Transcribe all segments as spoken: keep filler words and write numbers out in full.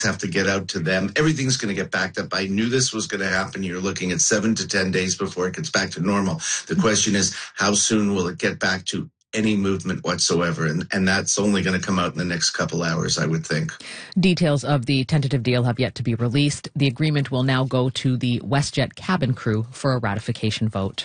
have to get out to them. Everything's going to get backed up. I knew this was going to happen. You're looking at seven to ten days before it gets back to normal. The question is, how soon will it get back to any movement whatsoever? And, and that's only going to come out in the next couple hours, I would think. Details of the tentative deal have yet to be released. The agreement will now go to the WestJet cabin crew for a ratification vote.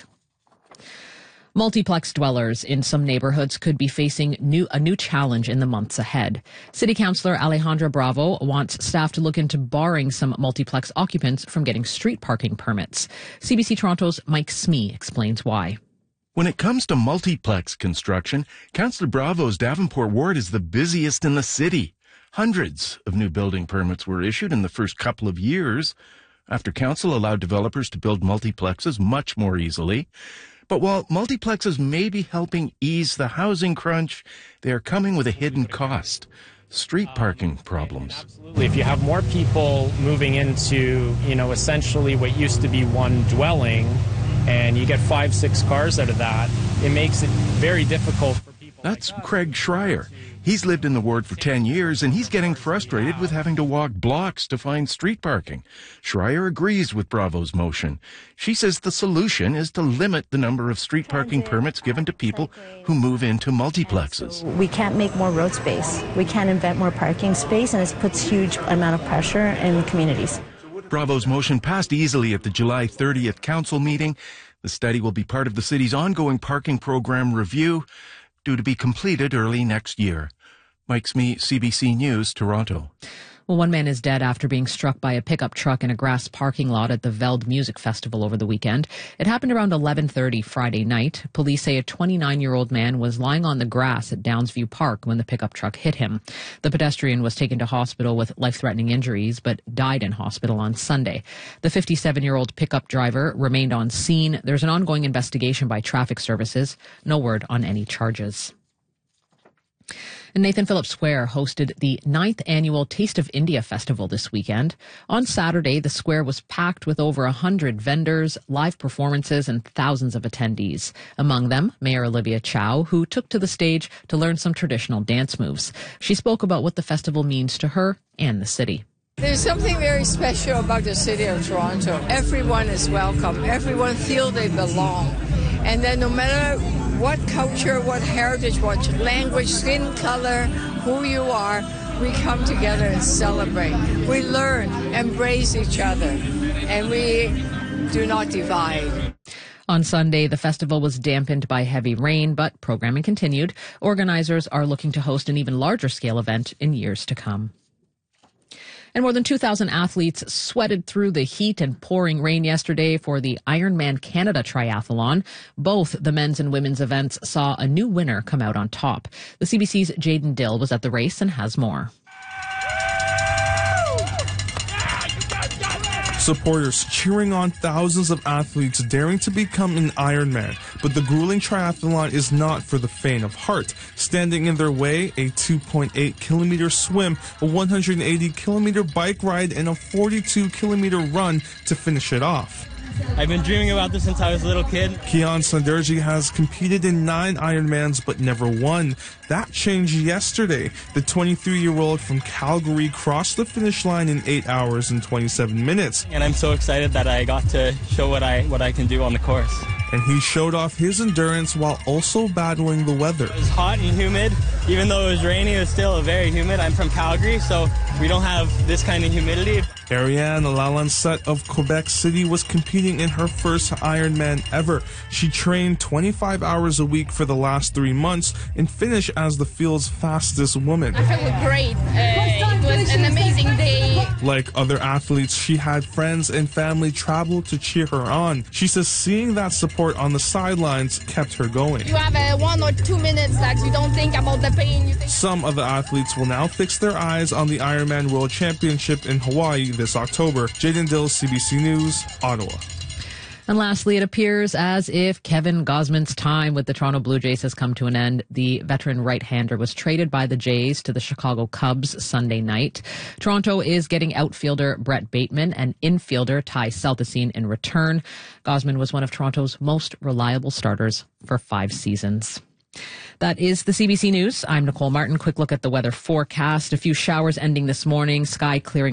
Multiplex dwellers in some neighborhoods could be facing new, a new challenge in the months ahead. City Councillor Alejandra Bravo wants staff to look into barring some multiplex occupants from getting street parking permits. C B C Toronto's Mike Smee explains why. When it comes to multiplex construction, Councillor Bravo's Davenport ward is the busiest in the city. Hundreds of new building permits were issued in the first couple of years after council allowed developers to build multiplexes much more easily. But while multiplexes may be helping ease the housing crunch, they are coming with a hidden cost: street parking problems. Absolutely. If you have more people moving into, you know, essentially what used to be one dwelling, and you get five, six cars out of that, it makes it very difficult for people. That's like us. Craig Schreier. He's lived in the ward for ten years, and he's getting frustrated with having to walk blocks to find street parking. Schreier agrees with Bravo's motion. She says the solution is to limit the number of street parking permits given to people who move into multiplexes. We can't make more road space. We can't invent more parking space, and it puts huge amount of pressure in communities. Bravo's motion passed easily at the July thirtieth council meeting. The study will be part of the city's ongoing parking program review, due to be completed early next year. Mike Smee, C B C News, Toronto. Well, one man is dead after being struck by a pickup truck in a grass parking lot at the Veld Music Festival over the weekend. It happened around eleven thirty Friday night. Police say a twenty-nine-year-old man was lying on the grass at Downsview Park when the pickup truck hit him. The pedestrian was taken to hospital with life-threatening injuries, but died in hospital on Sunday. The fifty-seven-year-old pickup driver remained on scene. There's an ongoing investigation by traffic services. No word on any charges. And Nathan Phillips Square hosted the ninth annual Taste of India Festival this weekend. On Saturday, the square was packed with over one hundred vendors, live performances, and thousands of attendees. Among them, Mayor Olivia Chow, who took to the stage to learn some traditional dance moves. She spoke about what the festival means to her and the city. There's something very special about the city of Toronto. Everyone is welcome. Everyone feels they belong. And then no matter what culture, what heritage, what language, skin color, who you are, we come together and celebrate. We learn, embrace each other, and we do not divide. On Sunday, the festival was dampened by heavy rain, but programming continued. Organizers are looking to host an even larger scale event in years to come. And more than two thousand athletes sweated through the heat and pouring rain yesterday for the Ironman Canada Triathlon. Both the men's and women's events saw a new winner come out on top. The C B C's Jaden Dill was at the race and has more. Supporters cheering on thousands of athletes daring to become an Ironman. But the grueling triathlon is not for the faint of heart. Standing in their way, a two point eight kilometer swim, a one hundred eighty kilometer bike ride, and a forty-two kilometer run to finish it off. I've been dreaming about this since I was a little kid. Kian Sanderji has competed in nine Ironmans but never won. That changed yesterday. The twenty-three-year-old from Calgary crossed the finish line in eight hours and twenty-seven minutes. And I'm so excited that I got to show what I what I can do on the course. And he showed off his endurance while also battling the weather. It was hot and humid. Even though it was rainy, it was still very humid. I'm from Calgary, so we don't have this kind of humidity. Ariane Lalancette of Quebec City was competing in her first Ironman ever. She trained twenty-five hours a week for the last three months and finished as the field's fastest woman. I felt great. Uh, it was an amazing day. Like other athletes, she had friends and family travel to cheer her on. She says seeing that support on the sidelines kept her going. You have uh, one or two minutes that you don't think about the pain. You think Some of the athletes will now fix their eyes on the Ironman World Championship in Hawaii this October. Jaden Dill, C B C News, Ottawa. And lastly, it appears as if Kevin Gausman's time with the Toronto Blue Jays has come to an end. The veteran right-hander was traded by the Jays to the Chicago Cubs Sunday night. Toronto is getting outfielder Brett Bateman and infielder Ty Seltesine in return. Gausman was one of Toronto's most reliable starters for five seasons. That is the C B C News. I'm Nicole Martin. Quick look at the weather forecast. A few showers ending this morning. Sky clearing